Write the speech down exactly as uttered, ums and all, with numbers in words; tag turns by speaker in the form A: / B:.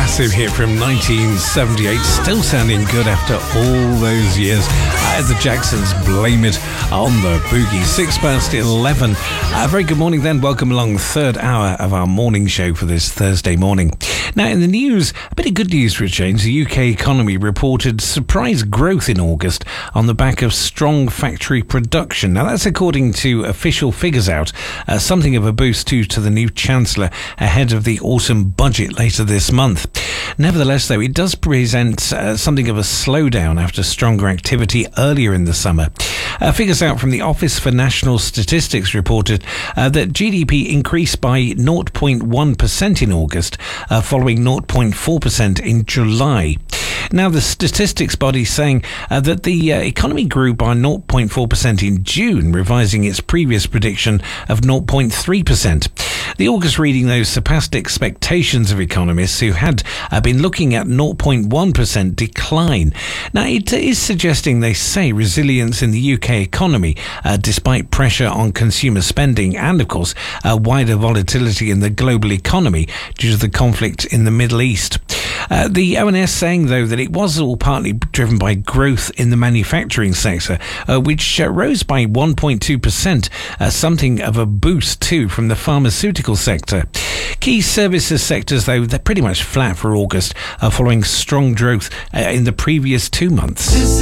A: massive hit from nineteen seventy-eight, still sounding good after all those years. Uh, the Jacksons, Blame It on the Boogie. Six past eleven. A very good morning then. Welcome along, third hour of our morning show for this Thursday morning. Now in the news, a bit of good news for a change. The U K economy reported surprise growth in August on the back of strong factory production. Now that's according to official figures out, uh, something of a boost too to the new Chancellor ahead of the autumn budget later this month. Nevertheless, though, it does present uh, something of a slowdown after stronger activity earlier in the summer. Uh, figures out from the Office for National Statistics reported uh, that G D P increased by zero point one percent in August, uh, following zero point four percent in July. Now, the statistics body saying uh, that the uh, economy grew by zero point four percent in June, revising its previous prediction of zero point three percent. The August reading, though, surpassed expectations of economists who had uh, been looking at zero point one percent decline. Now, it is suggesting, they say, resilience in the U K economy, uh, despite pressure on consumer spending and, of course, uh, wider volatility in the global economy due to the conflict in the Middle East. Uh, the O N S saying, though, that it was all partly driven by growth in the manufacturing sector, uh, which uh, rose by one point two percent, uh, something of a boost, too, from the pharmaceutical sector. Key services sectors, though, they're pretty much flat for August, uh, following strong growth uh, in the previous two months.